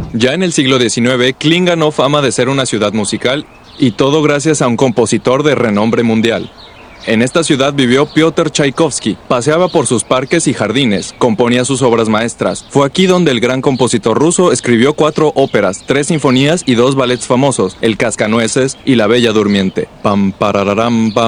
Ya en el siglo XIX, Klin ganó fama de ser una ciudad musical, y todo gracias a un compositor de renombre mundial. En esta ciudad vivió Piotr Tchaikovsky. Paseaba por sus parques y jardines, componía sus obras maestras. Fue aquí donde el gran compositor ruso escribió 4 óperas, 3 sinfonías y 2 ballets famosos, El Cascanueces y La Bella Durmiente. Pam, parararam, pam.